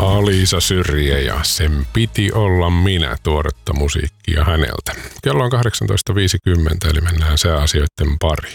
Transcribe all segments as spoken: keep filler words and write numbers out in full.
Alisa Syrjä ja Sen piti olla minä, tuoretta musiikkia häneltä. Kello on kahdeksantoista viisikymmentä, eli mennään sääasioiden pariin.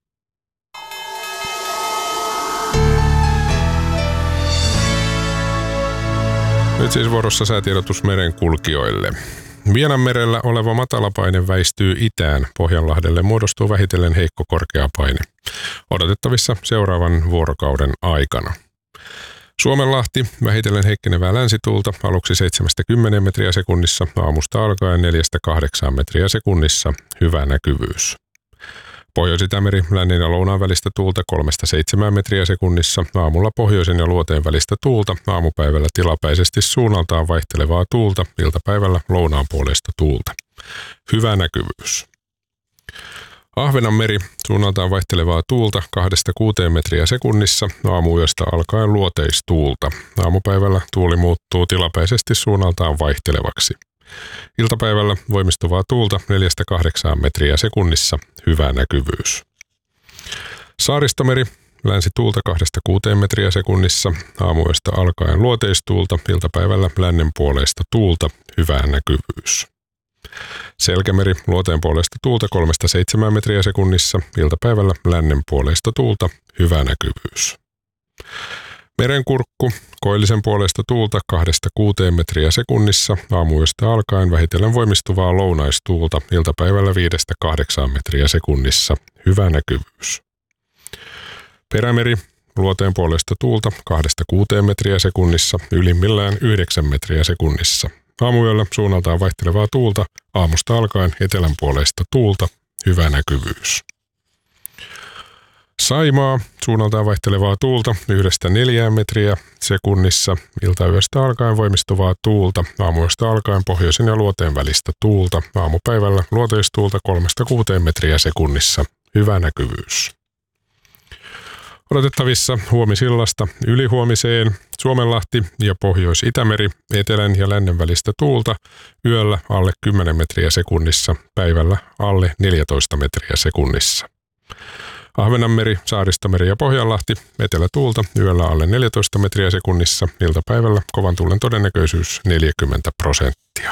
Nyt siis vuorossa säätiedotus merenkulkijoille. Vienanmerellä oleva matalapaine väistyy itään. Pohjanlahdelle muodostuu vähitellen heikko korkeapaine. Odotettavissa seuraavan vuorokauden aikana. Suomenlahti, vähitellen heikkenevää länsituulta, aluksi seitsemästä kymmeneen metriä sekunnissa, aamusta alkaen neljästä kahdeksaan metriä sekunnissa, hyvä näkyvyys. Pohjois-Itämeri, lännen ja lounaan välistä tuulta kolmesta seitsemään metriä sekunnissa, aamulla pohjoisen ja luoteen välistä tuulta, aamupäivällä tilapäisesti suunnaltaan vaihtelevaa tuulta, iltapäivällä lounaan puolesta tuulta. Hyvä näkyvyys. Ahvenanmeri, suunnaltaan vaihtelevaa tuulta kahdesta kuuteen metriä sekunnissa, aamuyöstä alkaen luoteistuulta. Aamupäivällä tuuli muuttuu tilapäisesti suunnaltaan vaihtelevaksi. Iltapäivällä voimistuvaa tuulta neljästä kahdeksaan metriä sekunnissa, hyvä näkyvyys. Saaristomeri, länsituulta kahdesta kuuteen metriä sekunnissa, aamuyöstä alkaen luoteistuulta, iltapäivällä lännen puoleista tuulta, hyvä näkyvyys. Selkämeri, luoteen puolesta tuulta kolmesta seitsemään metriä sekunnissa, iltapäivällä lännen puoleista tuulta, hyvä näkyvyys. Merenkurkku, koillisen puolesta tuulta kahdesta kuuteen metriä sekunnissa, aamuyöstä alkaen vähitellen voimistuvaa lounaistuulta, iltapäivällä viidestä kahdeksaan metriä sekunnissa, hyvä näkyvyys. Perämeri, luoteen puolesta tuulta kahdesta kuuteen metriä sekunnissa, ylimmillään yhdeksän metriä sekunnissa. Aamuyöllä suunnaltaan vaihtelevaa tuulta, aamusta alkaen etelän puoleista tuulta, hyvä näkyvyys. Saimaa, suunnaltaan vaihtelevaa tuulta yhdestä neljään metriä sekunnissa, iltayöstä alkaen voimistuvaa tuulta, aamuyöstä alkaen pohjoisen ja luoteen välistä tuulta, aamupäivällä luoteistuulta kolmesta kuuteen metriä sekunnissa, hyvä näkyvyys. Odotettavissa huomisillasta ylihuomiseen Suomenlahti ja Pohjois-Itämeri, etelän ja lännen välistä tuulta, yöllä alle kymmenen metriä sekunnissa, päivällä alle neljätoista metriä sekunnissa. Ahvenanmeri, Saaristomeri ja Pohjanlahti, etelätuulta, yöllä alle neljätoista metriä sekunnissa, iltapäivällä kovan tuulen todennäköisyys neljäkymmentä prosenttia.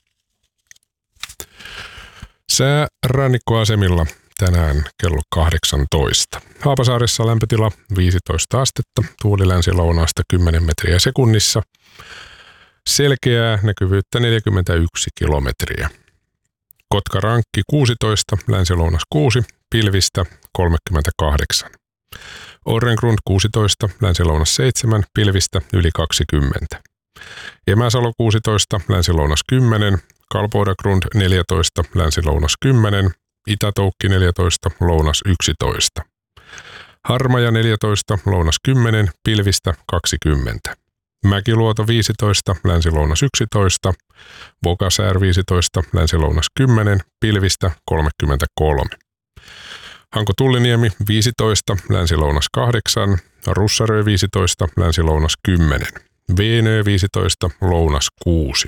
Sää rannikkoasemilla. Tänään kello kahdeksantoista. Haapasaaressa lämpötila viisitoista astetta, tuuli länsi-lounaasta kymmenen metriä sekunnissa. Selkeää näkyvyyttä neljäkymmentäyksi kilometriä. Kotkarankki kuusitoista, länsi-lounas kuusi, pilvistä kolmekymmentäkahdeksan. Orrengrund kuusitoista, länsi-lounas seitsemän, pilvistä yli kaksikymmentä. Emäsalo kuusitoista, länsi-lounas kymmenen, Kalpoidagrund neljätoista, länsi-lounas kymmenen, Itätoukki neljätoista, lounas yksitoista. Harmaja neljätoista, lounas kymmenen, pilvistä kaksikymmentä. Mäkiluoto viisitoista, länsi-lounas yksitoista. Vokasäär viisitoista, länsi-lounas kymmenen, pilvistä kolmekymmentäkolme. Hanko Tulliniemi viisitoista, länsi-lounas kahdeksan. Russarö viisitoista, länsi-lounas kymmenen. Veenö viisitoista, lounas kuusi.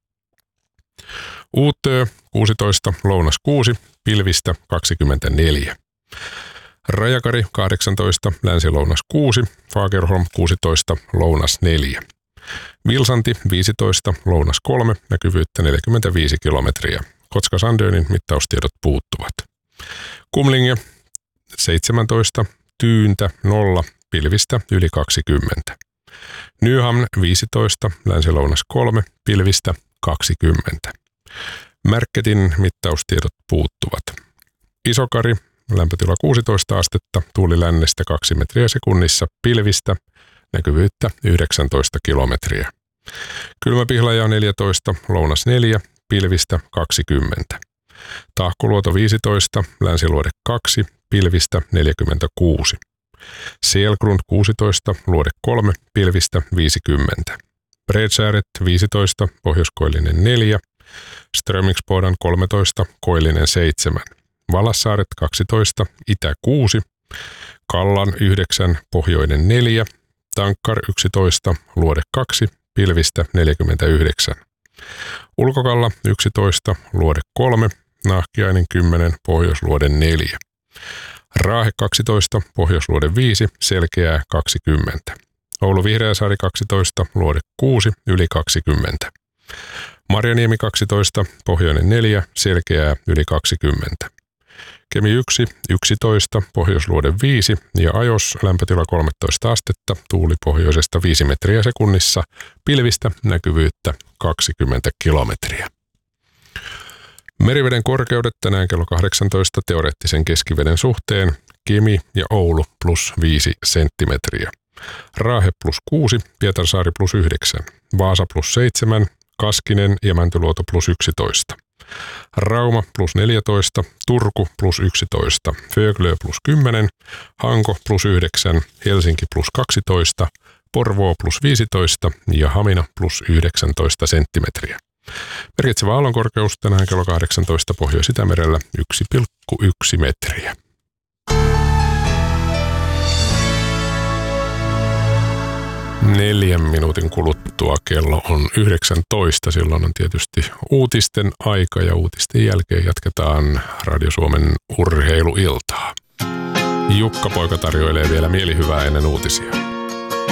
Uuttöö kuusitoista, lounas kuusi, pilvistä kaksikymmentäneljä. Rajakari kahdeksantoista, länsi-lounas kuusi, Fagerholm kuusitoista, lounas neljä. Vilsanti viisitoista, lounas kolme, näkyvyyttä neljäkymmentäviisi kilometriä. Kotka-Sandönin mittaustiedot puuttuvat. Kumlinge seitsemäntoista, Tyyntä nolla, pilvistä yli kaksikymmentä. Nyhamn viisitoista, länsi-lounas kolme, pilvistä kaksikymmentä. Märketin mittaustiedot puuttuvat. Isokari, lämpötila kuusitoista astetta, tuuli lännestä kaksi metriä sekunnissa, pilvistä, näkyvyyttä yhdeksäntoista kilometriä. Kylmäpihlaja neljätoista, lounas neljä, pilvistä kaksikymmentä. Tahkoluoto viisitoista, länsiluode kaksi, pilvistä neljäkymmentäkuusi. Selgrund kuusitoista, luode kolme, pilvistä viisikymmentä. Bredsääret viisitoista, pohjoiskoillinen neljä. Strömingsbodan kolmetoista, koillinen seitsemän. Valassaaret kaksitoista, itä kuusi. Kallan yhdeksän, pohjoinen neljä. Tankkar yksitoista, luode kaksi, pilvistä neljäkymmentäyhdeksän. Ulkokalla yksitoista, luode kolme. Nahkiainen kymmenen, pohjoisluode neljä. Raahe kaksitoista, pohjoisluode viisi, selkeää kaksikymmentä. Oulu Vihreäsaari kaksitoista, Luode kuusi, yli kaksikymmentä. Marjaniemi kaksitoista, Pohjoinen neljä, Selkeää yli kaksikymmentä. Kemi yksi, yksitoista, Pohjoisluode viisi ja Ajos lämpötila kolmetoista astetta, tuuli pohjoisesta viisi metriä sekunnissa, pilvistä näkyvyyttä kaksikymmentä kilometriä. Meriveden korkeudet tänään kello kahdeksantoista teoreettisen keskiveden suhteen, Kemi ja Oulu plus viisi senttimetriä. Raahe plus kuusi, Pietarsaari plus yhdeksän, Vaasa plus seitsemän, Kaskinen ja Mäntyluoto plus yksitoista. Rauma plus neljätoista, Turku plus yksitoista, Föglö plus kymmenen, Hanko plus yhdeksän, Helsinki plus kaksitoista, Porvoo plus viisitoista ja Hamina plus yhdeksäntoista senttimetriä. Merkitsevä aallonkorkeus tänään kello kahdeksantoista Pohjois-Itämerellä yksi pilkku yksi metriä. Neljän minuutin kuluttua kello on yhdeksäntoista. Silloin on tietysti uutisten aika ja uutisten jälkeen jatketaan Radio Suomen urheiluiltaa. Jukka Poika tarjoilee vielä mielihyvää ennen uutisia.